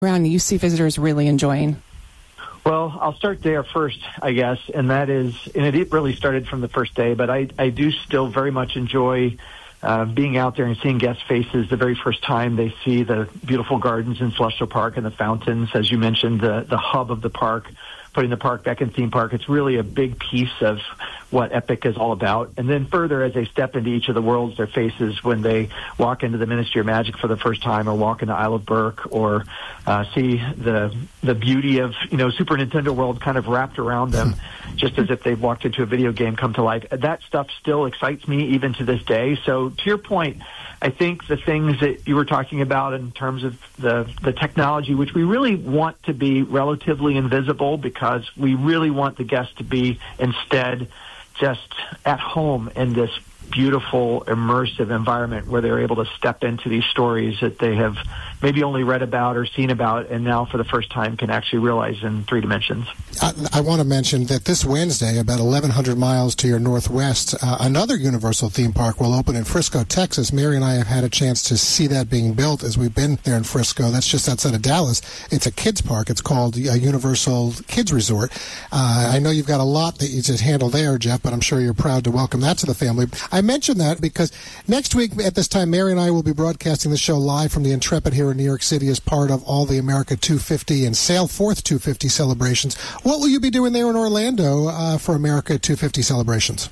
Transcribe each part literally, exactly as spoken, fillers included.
around you see visitors really enjoying? Well, I'll start there first, I guess, and that is, and it really started from the first day, but I, I do still very much enjoy uh, being out there and seeing guest faces the very first time they see the beautiful gardens in Celestial Park and the fountains, as you mentioned, the, the hub of the park, putting the park back in theme park. It's really a big piece of what Epic is all about. And then further, as they step into each of the worlds, their faces when they walk into the Ministry of Magic for the first time, or walk into Isle of Berk, or uh, see the the beauty of, you know, Super Nintendo World kind of wrapped around them, just as if they've walked into a video game come to life. That stuff still excites me even to this day. So to your point, I think the things that you were talking about in terms of the, the technology, which we really want to be relatively invisible, because we really want the guests to be instead just at home in this beautiful, immersive environment where they're able to step into these stories that they have maybe only read about or seen about, and now for the first time can actually realize in three dimensions. I, I want to mention that this Wednesday, about eleven hundred miles to your northwest, uh, another Universal theme park will open in Frisco, Texas. Mary and I have had a chance to see that being built as we've been there in Frisco. That's just outside of Dallas. It's a kids park. It's called uh, Universal Kids Resort. Uh, I know you've got a lot that you just handle there, Jeff, but I'm sure you're proud to welcome that to the family. I mention that because next week at this time, Mary and I will be broadcasting the show live from the Intrepid here in New York City as part of all the America two fifty and Sail Forth two fifty celebrations. What will you be doing there in Orlando uh, for America two fifty celebrations?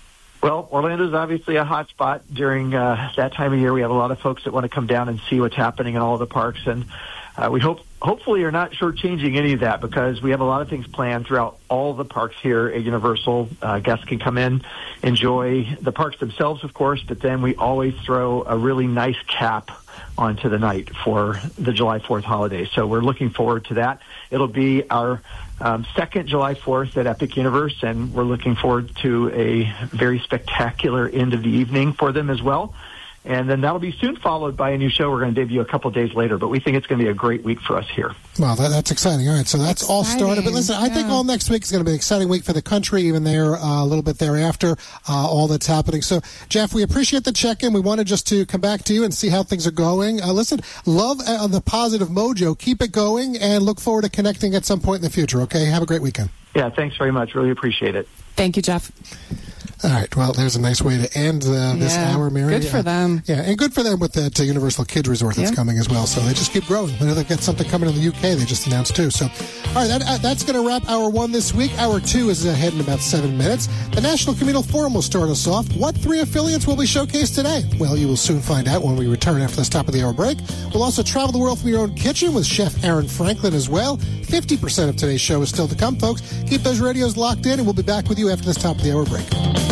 Well, Orlando is obviously a hot spot during uh, that time of year. We have a lot of folks that want to come down and see what's happening in all of the parks, and uh, we hope, hopefully, are not shortchanging any of that, because we have a lot of things planned throughout all the parks here at Universal. Uh, guests can come in, enjoy the parks themselves, of course, but then we always throw a really nice cap onto the night for the July fourth holiday. So we're looking forward to that. It'll be our um, second July fourth at Epic Universe, and we're looking forward to a very spectacular end of the evening for them as well. And then that'll be soon followed by a new show we're going to debut a couple days later. But we think it's going to be a great week for us here. Well, that, that's exciting. All right, so that's exciting. All started. But listen, I yeah. think all next week is going to be an exciting week for the country, even there uh, a little bit thereafter, uh, all that's happening. So, Jeff, we appreciate the check-in. We wanted just to come back to you and see how things are going. Uh, listen, love uh, the positive mojo. Keep it going, and look forward to connecting at some point in the future, okay? Have a great weekend. Yeah, thanks very much. Really appreciate it. Thank you, Jeff. All right. Well, there's a nice way to end uh, this yeah, hour, Mary. Good for them. Uh, yeah, and good for them with that uh, Universal Kids Resort that's yeah. coming as well. So they just keep growing. I know they've got something coming in the U K they just announced too. So, all right, that, uh, that's going to wrap hour one this week. Hour two is ahead in about seven minutes. The National Communal Forum will start us off. What three affiliates will be showcased today? Well, you will soon find out when we return after this top of the hour break. We'll also travel the world from your own kitchen with Chef Aaron Franklin as well. fifty percent of today's show is still to come, folks. Keep those radios locked in, and we'll be back with you after this top of the hour break.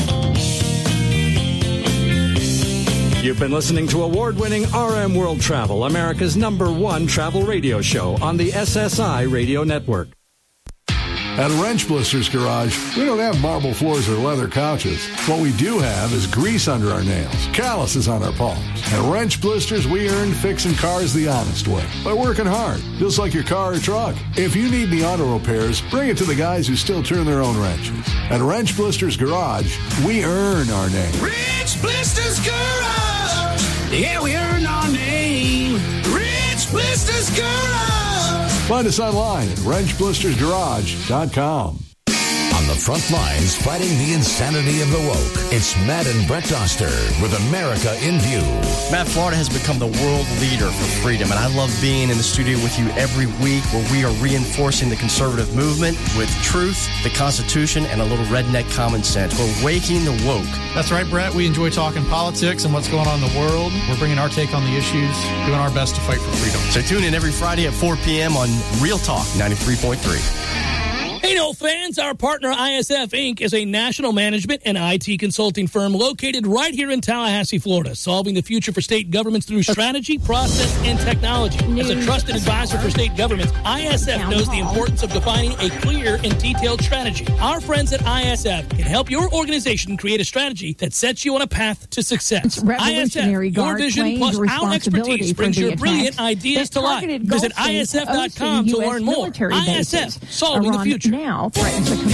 You've been listening to award-winning R M World Travel, America's number one travel radio show on the S S I Radio Network. At Wrench Blisters Garage, we don't have marble floors or leather couches. What we do have is grease under our nails, calluses on our palms. At Wrench Blisters, we earned fixing cars the honest way, by working hard, just like your car or truck. If you need the auto repairs, bring it to the guys who still turn their own wrenches. At Wrench Blisters Garage, we earn our name. Wrench Blisters Garage! Yeah, we earn our name. Wrench Blisters Garage! Find us online at wrench blisters garage dot com. On the front lines, fighting the insanity of the woke, it's Matt and Brett Doster with America in View. Matt, Florida has become the world leader for freedom, and I love being in the studio with you every week where we are reinforcing the conservative movement with truth, the Constitution, and a little redneck common sense. We're waking the woke. That's right, Brett. We enjoy talking politics and what's going on in the world. We're bringing our take on the issues, doing our best to fight for freedom. So tune in every Friday at four p.m. on Real Talk ninety-three point three. Hey, no fans, our partner I S F Incorporated is a national management and I T consulting firm located right here in Tallahassee, Florida, solving the future for state governments through strategy, process, and technology. As a trusted advisor for state governments, I S F knows the importance of defining a clear and detailed strategy. Our friends at I S F can help your organization create a strategy that sets you on a path to success. I S F, your vision plus our expertise brings your brilliant ideas to life. Visit I S F dot com to learn more. I S F, solving the future. Now threatens the